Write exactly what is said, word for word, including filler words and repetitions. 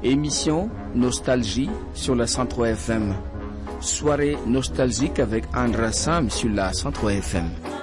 Émission Nostalgie sur la cent trois F M. Soirée nostalgique avec Andra Sam sur la cent trois F M.